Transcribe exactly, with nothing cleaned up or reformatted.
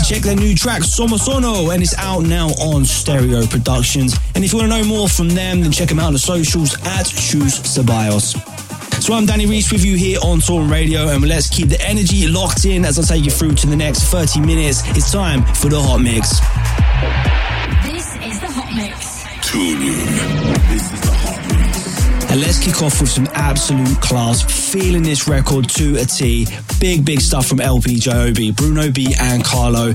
check their new track Somo Sono, and it's out now on Stereo Productions. And if you want to know more from them, then check them out on the socials at Choose Ceballos. So I'm Danny Reese with you here on Toolroom Radio, and let's keep the energy locked in as I take you through to the next thirty minutes. It's time for the Hot Mix. This is the Hot Mix. Toolroom. This is the Hot Mix. And let's kick off with some absolute class. Feeling this record to a T. Big, big stuff from L P Giobbi, Bruno B and Carlo.